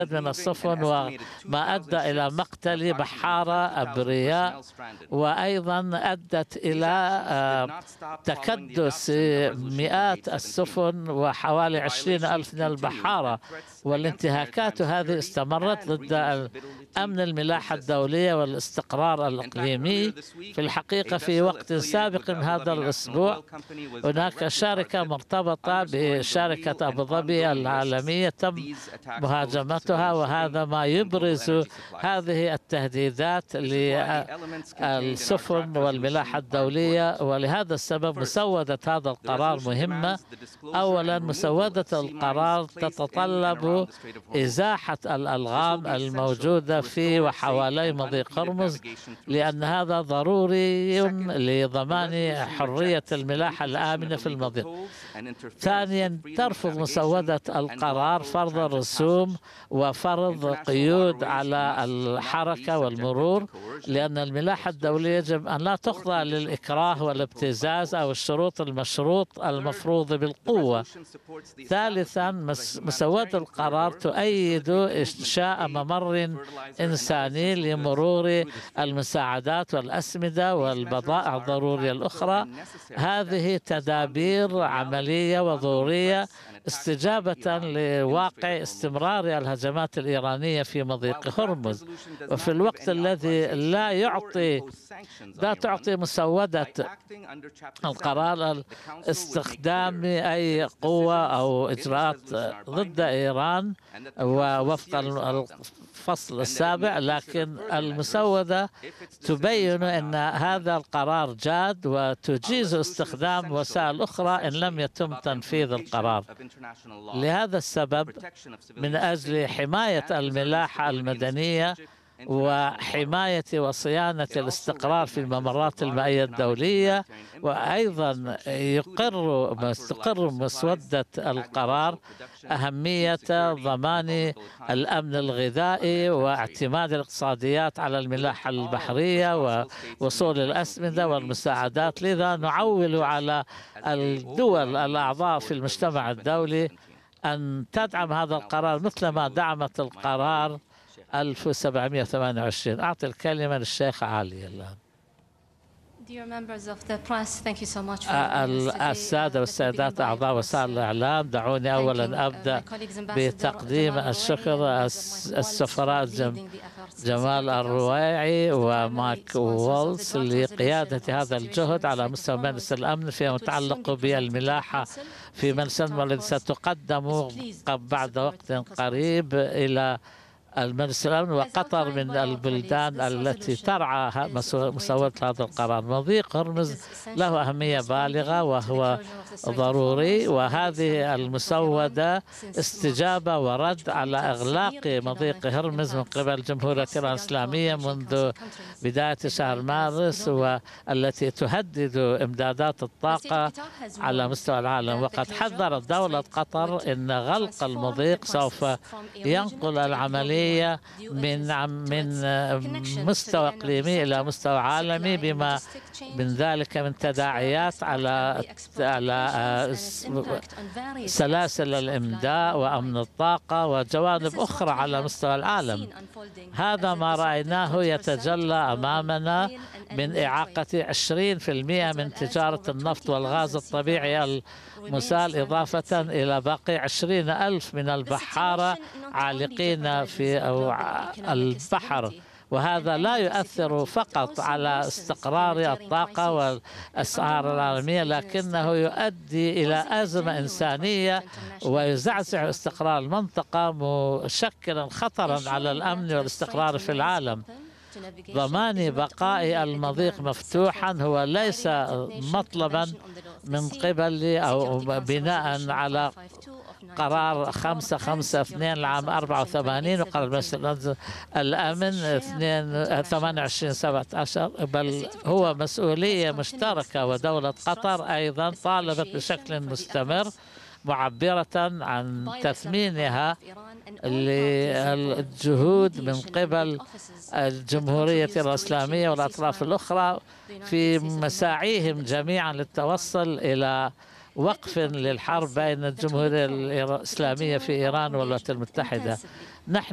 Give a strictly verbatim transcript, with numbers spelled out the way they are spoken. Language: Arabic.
من السفن وما أدى إلى مقتل بحارة أبرياء، وأيضا أدت إلى تكدس مئات السفن وحوالي عشرين ألف من البحارة. والانتهاكات هذه استمرت ضد أمن الملاحة الدولية والاستقرار الإقليمي. في الحقيقة في وقت سابق من هذا الأسبوع هناك شركة مرتبطة بشركة أبو ظبي العالمية تم مهاجمتها، وهذا ما يبرز هذه التهديدات للسفن والملاحة الدولية. ولهذا السبب مسودة هذا القرار مهمة. أولا، مسودة القرار تتطلب إزاحة الألغام الموجودة في وحوالي مضيق هرمز، لأن هذا ضروري لضمان حرية الملاحة الآمنة في المضيق. ثانيا، ترفض مسودة القرار فرض الرسوم وفرض قيود على الحركة والمرور، لأن الملاحة الدولية يجب أن لا تخضع للإكراه والابتزاز أو الشروط المشروط المفروض بالقوة. ثالثا، مسودة القرار تؤيد إنشاء ممر إنساني لمرور المساعدات والأسمدة والبضائع الضرورية الأخرى. هذه تدابير عملية وضرورية استجابة لواقع استمرار الهجمات الإيرانية في مضيق هرمز، وفي الوقت الذي لا يعطي لا تعطي مسودة القرار استخدام أي قوة أو إجراءات ضد إيران ووفق الفصل السابع، لكن المسودة تبين أن هذا القرار جاد وتجيز استخدام وسائل أخرى إن لم يتم تنفيذ القرار. لهذا السبب، من أجل حماية الملاحة المدنية وحماية وصيانة الاستقرار في الممرات المائية الدولية، وأيضا يقر تقر مسودة القرار أهمية ضمان الأمن الغذائي واعتماد الاقتصاديات على الملاحة البحرية ووصول الأسمدة والمساعدات. لذا نعول على الدول الأعضاء في المجتمع الدولي أن تدعم هذا القرار مثل ما دعمت القرار ألف وسبعمئة وثمانية وعشرين. أعطي الكلمة للشيخ علي الآن. السادة والسيدات أعضاء وسائل الإعلام، دعوني أولا أبدأ بتقديم الشكر السفراء جمال الرويعي ومايك وولز لقيادة هذا الجهد على مستوى مجلس الأمن فيما يتعلق بالملاحة في مجلس الأمن، والذي ستقدم بعد وقت قريب إلى المجلس الأمن. وقطر من البلدان التي ترعى مسودة هذا القرار. مضيق هرمز له أهمية بالغة وهو ضروري، وهذه المسودة استجابة ورد على إغلاق مضيق هرمز من قبل جمهورية إيران الإسلامية منذ بداية شهر مارس، والتي تهدد إمدادات الطاقة على مستوى العالم. وقد حذرت دولة قطر أن غلق المضيق سوف ينقل العملية من من مستوى إقليمي إلى مستوى عالمي، بما من ذلك من تداعيات على على سلاسل الإمداد وأمن الطاقة وجوانب أخرى على مستوى العالم. هذا ما رأيناه يتجلى أمامنا من إعاقة عشرين بالمئة من تجارة النفط والغاز الطبيعي المسال، إضافة إلى باقي عشرين ألف من البحارة عالقين في البحر. وهذا لا يؤثر فقط على استقرار الطاقة والأسعار العالمية، لكنه يؤدي إلى أزمة إنسانية ويزعزع استقرار المنطقة، مشكلا خطرا على الأمن والاستقرار في العالم. ضمان بقاء المضيق مفتوحا هو ليس مطلبا من قبل أو بناء على قرار خمسة خمسة اثنين لعام أربعة وثمانين وقرار مجلس الأمن ثمانية وعشرين سبعة عشر، بل هو مسؤولية مشتركة. ودولة قطر أيضا طالبت بشكل مستمر معبرة عن تثمينها للجهود من قبل الجمهورية الإسلامية والأطراف الأخرى في مساعيهم جميعا للتوصل إلى وقف للحرب بين الجمهورية الإسلامية في إيران والولايات المتحدة. نحن